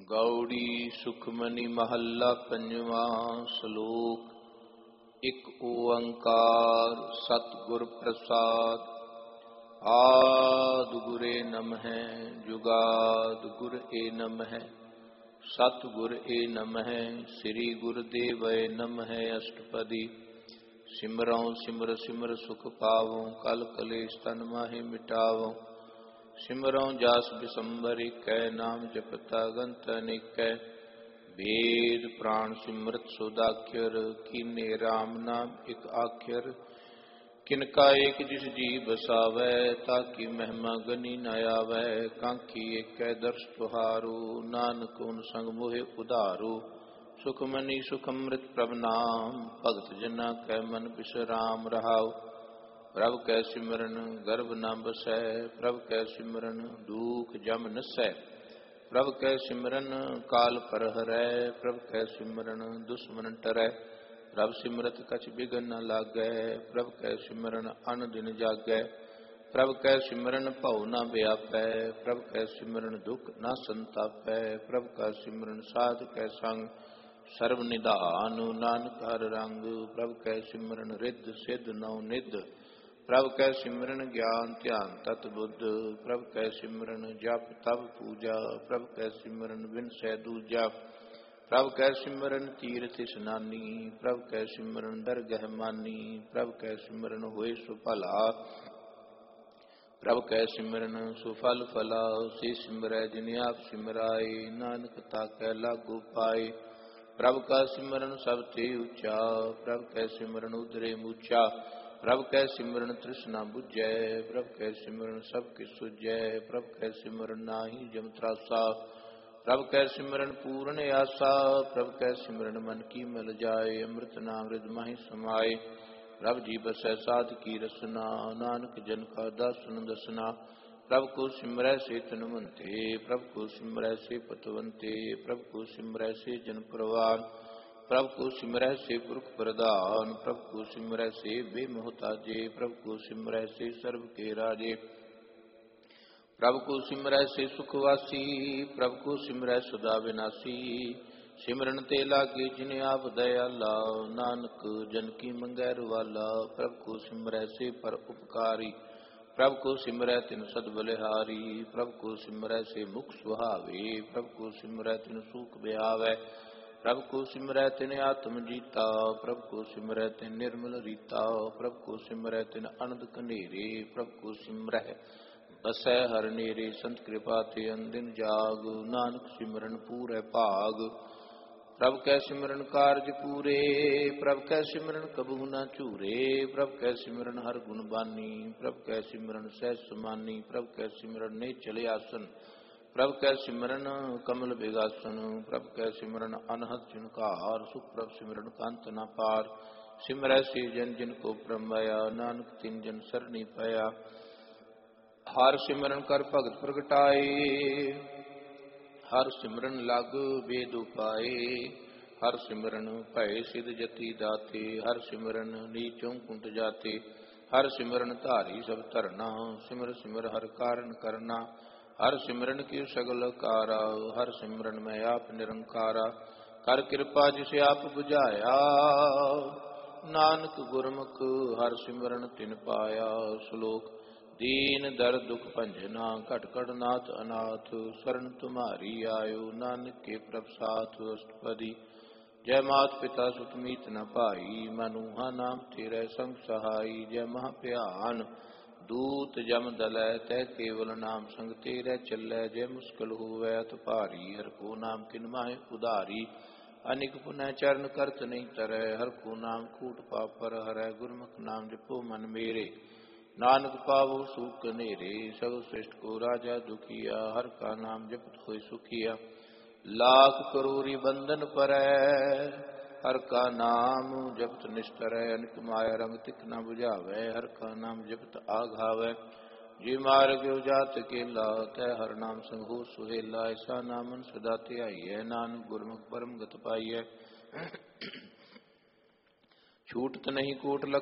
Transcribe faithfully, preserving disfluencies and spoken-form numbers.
गौड़ी सुखमणि महला पंजवा श्लोक। एक ओंकार सतगुर प्रसाद। आदि गुरे नमः जुगाद गुर ए नमः सतगुर ए नमः श्री गुरुदेव नमः। अष्टपदी। सिमरौ सिमर सिमर सुख पावों कल कलेश तन माहे मिटावों। सिमरौ जास बिसंबर कै नाम जपता गंत अनेकै। वेद प्राण सिमरत सोदाख्यर कीने राम नाम एक आख्यर। किनका एक जिस जी बसावै ताकि महिमा गनी न आवै। कांखी एक दर्श तुहारो नानक उन संग मोहे उधारो। सुखमनी सुखमृत प्रभ नाम भगत जना कै मन बिसराम रहाओ। प्रभ कै सिमरन गर्भ न बसै प्रभ कै सिमरन दुख जम नसै। प्रभ कै सिमरन काल पर हरै प्रभ कै सिमरन दुश्मन टरै। प्रभ सिमरत कछ बिघन न लागै प्रभ कै सिमरन अन दिन जागै। प्रभ कै सिमरन भउ न व्यापै प्रभ कै सिमरन दुख न संतापै। प्रभ का सिमरन साध कै संग सर्व निधान नानक हर रंग। प्रभ कै सिमरन रिद्ध सिद्ध नौ निध। प्रभ कै सिमरन ज्ञान ध्यान तत बुद्ध। प्रभ कै सिमरन जप तप पूजा प्रभ कै सिमरन बिनसै दूजा। प्रभ कै सिमरन तीर्थ स्नानी प्रभ कै सिमरन दरगह मानी। प्रभ कै सिमरन होए सुफला प्रभ कै सिमरन सुफल फला। से सिमरै जिन आप सिमराए नानक ताकै लागू पाए। प्रभ का सिमरन सब ते ऊंचा प्रभ कै सिमरन उदरे मूचा। प्रभ कै सिमरन तृष्णा बुझै प्रभ कै सिमरन सब किस सुझै। प्रभ कै सिमरन नाहि जम त्रासा प्रभ कै सिमरन पूर्ण आसा। प्रभ कै सिमरन मन की मिल जाए अमृत नाम हृद माहि समाए। प्रभ जी बसै साध की रसना नानक जन का दासन दसना। प्रभ को सिमरै से तनवंते प्रभ को सिमरै से पतवंते। प्रभ को सिमरै से जन परवान प्रभ को सिमरै से पुरख प्रधान। प्रभ को सिमरै से बेमोहताजे प्रभ को सिमरै से सर्व के राजे। प्रभ को सिमरै से सुखवासी प्रभ को सिमरै सदा विनाशी। सिमरन ते लागे जिन्हें आप दयाला नानक जन की मंगैर वाला। प्रभ को सिमरै से पर उपकारी प्रभ को सिमरै तिन सद बलिहारी। प्रभ को सिमरै से मुख सुहावे प्रभ को सिमरै तिन सूख ब्यावै। प्रभ को सिमरै तिन आत्म जीता प्रभ को सिमरै तिन निर्मल रीता। प्रभ को सिमरै तिन अनंद कनेरे प्रभ को सिमरै बसै हर नेरे। संत कृपा ते अंदिन जाग नानक सिमरन पूरै भाग। प्रभ कै सिमरन कारज पूरे प्रभ कै सिमरन कबहू न चूरे। प्रभ कै सिमरन हर गुण बानी प्रभ कै सिमरन सहज समानी। प्रभ कै सिमरन ने चले आसन प्रभ कै सिमरन कमल बिगासन। प्रभ कै सिमरन अनहद चुनकार सुख प्रभ सिमरन कांत न पार। सिमरै से जन जिन को प्रमया नानक तिन जन सरनी पाया। हर सिमरन कर भगत प्रगटाए हर सिमरन लग वेद उपाए। हर सिमरन भय सिद्ध जति दाते हर सिमरन नीचों कुंट जाते। हर सिमरन धारी सब धरना सिमर सिमर हर कारण करना। हर सिमरन की सगल कारा हर सिमरन में आप निरंकारा। कर कृपा जिसे आप बुझाया नानक गुरमुख हर सिमरन तिन पाया। श्लोक। दीन दर दुख भंजना घट घट नाथ अनाथ। शरण तुम्हारी आयो नानक के प्रभ साथ। अष्टपदी। जय मात पिता सुत मीत न भाई मनुहा नाम तेरे संग सहाई। जय महाभयान दूत जम दलै तै केवल नाम संग तेरे चलै। जय मुश्किल होवै अत भारी हर को नाम किन माहे उधारी। अनिक पुनः चरण करत नहीं तरै हर को नाम कूट पापर हरै। गुरमुख नाम जपो मन मेरे नानक पावो सुख नेरे। सब श्रेष्ठ को राजा दुखिया हर का नाम जपत होय सुखिया। लाख करोरी बंधन परै हर का नाम जपत निष्ठरै। अनिक माया रंग तिक न बुझावै हर का नाम जपत आघावै। जी मार्ग जात केला तै हर नाम संग हो सुहेला। ऐसा नामन सदा ध्याइयै नानक गुरमुख परम गत पाइयै। छूटत नहीं कोट